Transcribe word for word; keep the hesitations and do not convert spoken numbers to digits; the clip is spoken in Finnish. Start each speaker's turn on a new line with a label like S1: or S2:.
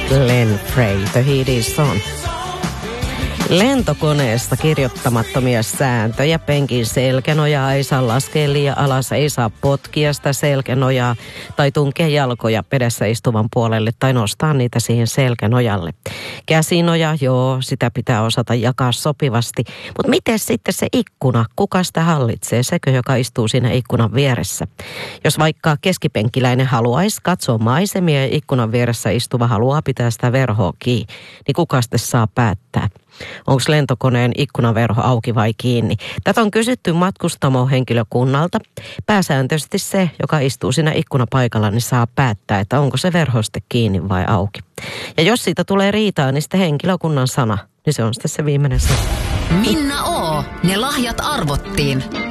S1: Glenn Frey, The Heat Is On. Lentokoneesta kirjoittamattomia sääntöjä. Penkin selkänojaa ei saa laskea liian alas, ei saa potkia sitä selkänojaa tai tunkea jalkoja pedessä istuvan puolelle tai nostaa niitä siihen selkänojalle. Käsinoja, joo, sitä pitää osata jakaa sopivasti. Mutta miten sitten se ikkuna? Kuka sitä hallitsee? Sekö, joka istuu siinä ikkunan vieressä? Jos vaikka keskipenkkiläinen haluaisi katsoa maisemia ja ikkunan vieressä istuva haluaa pitää sitä verhoa kiinni, niin kuka sitten saa päättää? Onko lentokoneen ikkunaverho auki vai kiinni? Tätä on kysytty matkustamohenkilökunnalta. Pääsääntöisesti se, joka istuu siinä ikkunapaikalla, niin saa päättää, että onko se verho sitten kiinni vai auki. Ja jos siitä tulee riitaa, niin sitten henkilökunnan sana, niin se on sitten se viimeinen sana.
S2: Minna O. Ne lahjat arvottiin.